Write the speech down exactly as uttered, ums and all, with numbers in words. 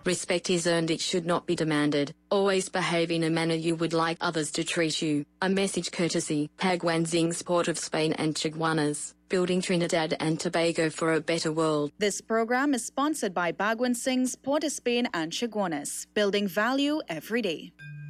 Respect is earned, it should not be demanded. Always behave in a manner you would like others to treat you. A message courtesy Paguan Zing's Port of Spain and Chaguanas, building Trinidad and Tobago for a better world. This program is sponsored by Baguan Singh's Port of Spain and Chaguanas, building value every day.